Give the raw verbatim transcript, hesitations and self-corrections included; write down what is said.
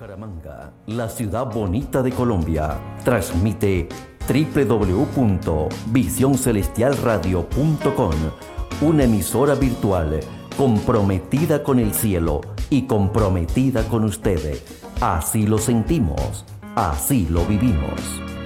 Bucaramanga, la ciudad bonita de Colombia, transmite doble u doble u doble u punto visión celestial radio punto com, una emisora virtual comprometida con el cielo y comprometida con ustedes. Así lo sentimos, así lo vivimos.